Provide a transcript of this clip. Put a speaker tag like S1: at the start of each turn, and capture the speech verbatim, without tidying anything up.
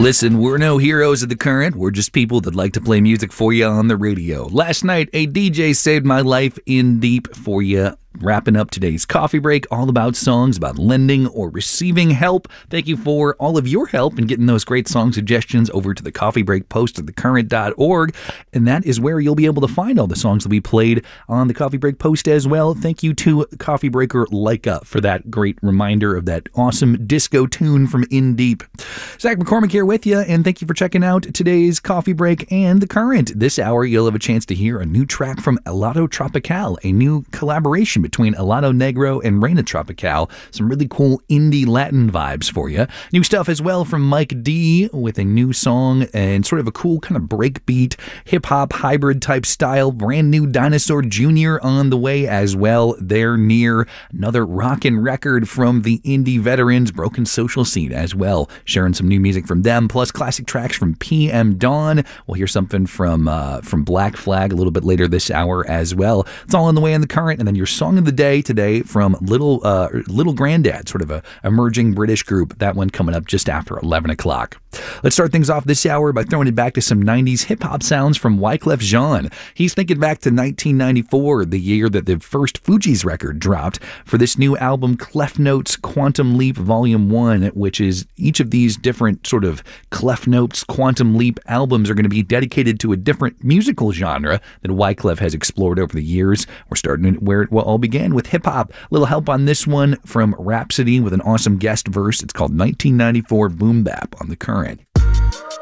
S1: Listen, we're no heroes of the current. We're just people that like to play music for you on the radio. Last night, a D J saved my life in deep for you. Wrapping up today's coffee break, all about songs about lending or receiving help. Thank you for all of your help in getting those great song suggestions over to the coffee break post at the current dot org. And that is where you'll be able to find all the songs that we played on the coffee break post as well. Thank you to Coffee Breaker Leica for that great reminder of that awesome disco tune from In Deep. Zach McCormick here with you, and thank you for checking out today's coffee break and the current. This hour, you'll have a chance to hear a new track from Helado Tropical, a new collaboration between Helado Negro and Reina Tropical. Some really cool indie Latin vibes for you. New stuff as well from Mike D with a new song and sort of a cool kind of breakbeat, hip-hop hybrid type style. Brand new Dinosaur Junior on the way as well. They're near another rockin' record from the indie veterans, Broken Social Scene as well. Sharing some new music from them, plus classic tracks from P M Dawn. We'll hear something from uh, from Black Flag a little bit later this hour as well. It's all on the way in the current, and then your song of the day today from Little uh, Little Grandad, sort of a emerging British group. That one coming up just after eleven o'clock. Let's start things off this hour by throwing it back to some nineties hip-hop sounds from Wyclef Jean. He's thinking back to nineteen ninety-four, the year that the first Fugees record dropped, for this new album, Clef Notes Quantum Leap Volume one, which is each of these different sort of Clef Notes Quantum Leap albums are going to be dedicated to a different musical genre that Wyclef has explored over the years. We're starting where it all began with hip-hop. A little help on this one from Rhapsody with an awesome guest verse. It's called nineteen ninety-four Boom Bap on The Current.